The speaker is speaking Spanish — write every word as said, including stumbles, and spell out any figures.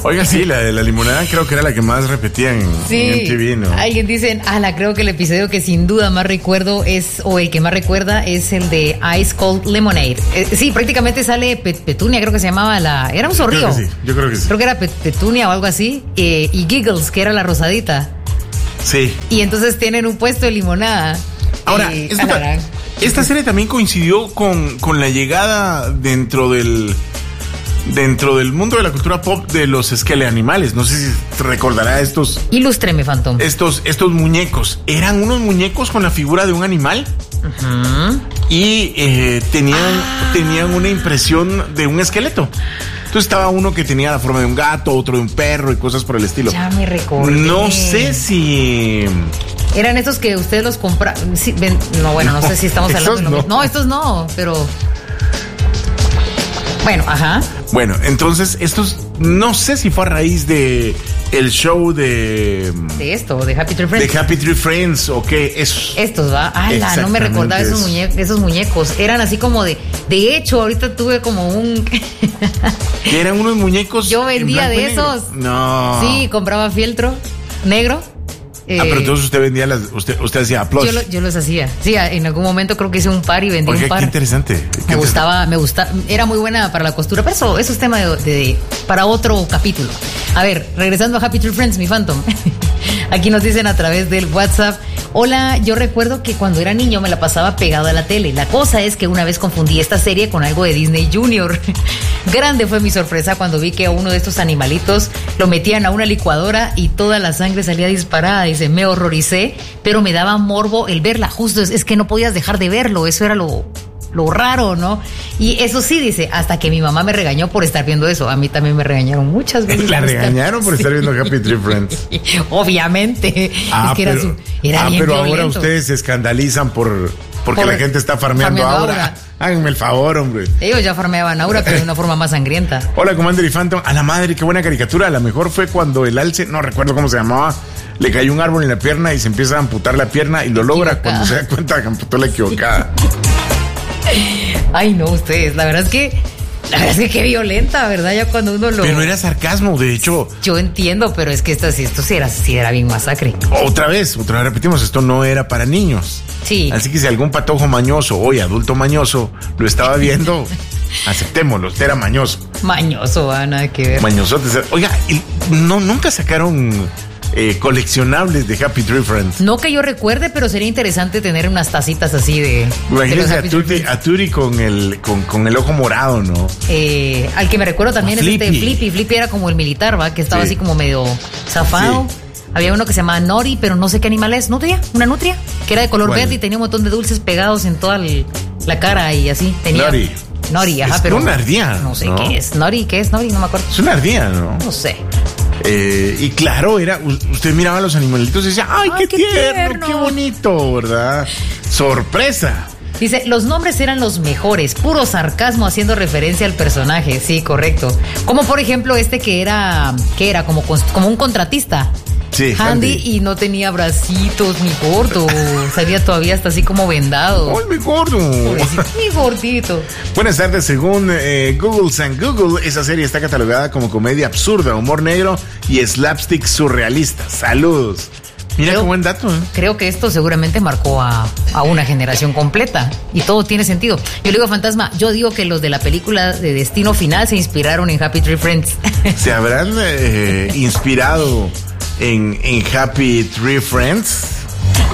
Oiga, sí, la de la limonada creo que era la que más repetían sí. en M T V, ¿no? Alguien dice, ala, creo que el episodio que sin duda más recuerdo es, o el que más recuerda es el de Ice Cold Lemonade. Eh, sí, prácticamente sale Pet- Petunia, creo que se llamaba la... Era un zorrillo. Creo que sí, yo creo que sí. Creo que era Pet- Petunia o algo así. Eh, y Giggles, que era la rosadita. Sí. Y entonces tienen un puesto de limonada. Ahora, eh, esta, alarán. esta serie también coincidió con, con la llegada dentro del... Dentro del mundo de la cultura pop de los esqueleanimales. No sé si te recordará estos... Ilústreme, Phantom. Estos, estos muñecos. Eran unos muñecos con la figura de un animal. Uh-huh. Y eh, tenían, ah. tenían una impresión de un esqueleto. Entonces estaba uno que tenía la forma de un gato, otro de un perro y cosas por el estilo. Ya me recordé. No sé si... Eran estos que ustedes los compraron. Sí, ven, no, bueno, no, no sé si estamos hablando de lo no. mismo. No, estos no, pero... Bueno, ajá. Bueno, entonces estos, no sé si fue a raíz de el show de... De esto, de Happy Tree Friends. De Happy Tree Friends, o qué, es... Estos, ¿va? Ala, no me recordaba esos, muñe- esos muñecos. Eran así como de... De hecho, ahorita tuve como un... Que eran unos muñecos... Yo vendía de negro. esos. No. Sí, compraba fieltro negro. Eh, ah, pero entonces usted vendía las... Usted, usted hacía plush. Yo, lo, yo los hacía. Sí, en algún momento creo que hice un par y vendí Oye, un par. qué interesante. Qué me interesante. gustaba, me gustaba. Era muy buena para la costura, pero eso, eso es tema de, de, para otro capítulo. A ver, regresando a Happy Tree Friends, mi Phantom. Aquí nos dicen a través del WhatsApp: hola, yo recuerdo que cuando era niño me la pasaba pegado a la tele. La cosa es que una vez confundí esta serie con algo de Disney Junior. Grande fue mi sorpresa cuando vi que a uno de estos animalitos lo metían a una licuadora y toda la sangre salía disparada. Dice, me horroricé, pero me daba morbo el verla. Justo es, es que no podías dejar de verlo. Eso era lo... lo raro, ¿no? Y eso sí, dice, hasta que mi mamá me regañó por estar viendo eso. A mí también me regañaron muchas veces. La por regañaron estar... por estar viendo Happy Tree Friends. Obviamente. Ah, es que pero, era, su... era ah, bien pero violento. ahora ustedes se escandalizan por porque Por- la gente está farmeando, farmeando ahora. Aura. Háganme el favor, hombre. Ellos ya farmeaban Aura, pero de una forma más sangrienta. Hola, Commander y Phantom. A la madre, qué buena caricatura. La mejor fue cuando el alce, no recuerdo cómo se llamaba, le cayó un árbol en la pierna y se empieza a amputar la pierna y lo logra Equivocada. cuando se da cuenta que amputó la equivocada. Ay, no, ustedes. La verdad es que, la verdad es que qué violenta, ¿verdad? Ya cuando uno lo... Pero era sarcasmo, de hecho. Yo entiendo, pero es que esto, sí- esto sí era, sí era bien masacre. Otra vez, otra vez repetimos, esto no era para niños. Sí. Así que si algún patojo mañoso, hoy adulto mañoso, lo estaba viendo, aceptémoslo, usted era mañoso. Mañoso, va, nada que ver. Mañosote. Oiga, ¿y no, nunca sacaron eh, coleccionables de Happy Tree Friends? No que yo recuerde, pero sería interesante tener unas tacitas así de... de los Imagínense a Happy Tree Tutti, Friends. a Turi con el, con, con el ojo morado, ¿no? Eh, al que me recuerdo también A es este Flippy. Flippy. Flippy era como el militar, ¿va? Que estaba Sí. así como medio zafado. Sí. Había uno que se llamaba Nori, pero no sé qué animal es. ¿Nutria? ¿Una nutria? Que era de color ¿Cuál? verde y tenía un montón de dulces pegados en toda el- la cara y así. Tenía... Nori. Nori, ajá, Es pero... una ardilla, No sé ¿no? qué es. Nori, ¿qué es Nori? No me acuerdo. Es una ardilla, ¿no? No sé. Eh, y claro, era, u- usted miraba a los animalitos y decía, ¡ay, Ay, qué, qué tierno, tierno! qué bonito! ¿Verdad? ¡Sorpresa! Dice, los nombres eran los mejores, puro sarcasmo haciendo referencia al personaje. Sí, correcto. Como por ejemplo este que era, que era como, cons- como un contratista. Sí, Handy, Handy. y no tenía bracitos, mi gordo. Salía todavía hasta así como vendado. ¡Ay, mi gordo! Pobrecito, mi gordito. Buenas tardes, según eh, Google San Google, esa serie está catalogada como comedia absurda, humor negro y slapstick surrealista. Saludos. Mira Creo- qué buen dato, ¿eh? Creo que esto seguramente marcó a, a una generación completa y todo tiene sentido. Yo le digo a Fantasma, yo digo que los de la película de Destino Final se inspiraron en Happy Tree Friends. ¿Se habrán eh, inspirado en, en Happy Tree Friends?